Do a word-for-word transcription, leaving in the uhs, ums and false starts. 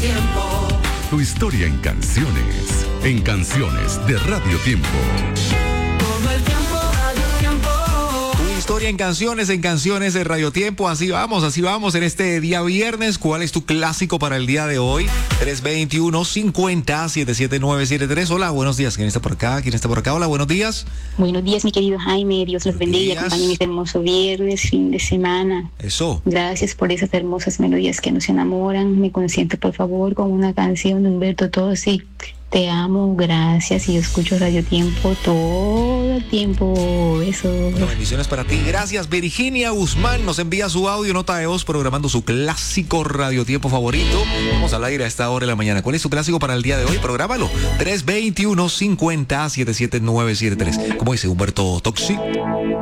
Tiempo. Tu historia en canciones, en canciones de Radio Tiempo. Todo el tiempo, Radio Tiempo. Tu historia en canciones, en canciones de Radio Tiempo. Así vamos, así vamos en este día viernes. ¿Cuál es tu clásico para el día de hoy? tres veintiuno, cincuenta, setenta y siete nueve siete tres. Hola, buenos días. ¿Quién está por acá? ¿Quién está por acá? Hola, buenos días. Buenos días, mi querido Jaime. Dios los bendiga y días. acompañe en este hermoso viernes, fin de semana. Eso. Gracias por esas hermosas melodías que nos enamoran. Me consiente, por favor, con una canción de Humberto Tozzi. Te amo, gracias. Y yo escucho Radio Tiempo todo el tiempo. Eso. Bueno, bendiciones para ti. Gracias. Virginia Guzmán nos envía su audio, nota de voz, programando su clásico Radio Tiempo favorito. Vamos al aire a esta hora de la mañana. ¿Cuál es su clásico para el día de hoy? Prográmalo. tres veintiuno, cincuenta, setenta y siete nueve siete tres. ¿Cómo dice Humberto Tozzi?